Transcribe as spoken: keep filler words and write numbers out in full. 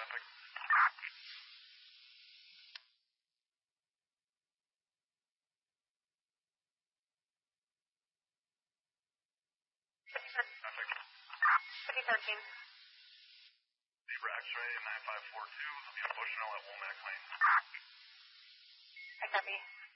traffic. Traffic. fifty thirteen. Zebra X-ray nine five four two, I'll be on Bushnell at Womack Lane. I copy.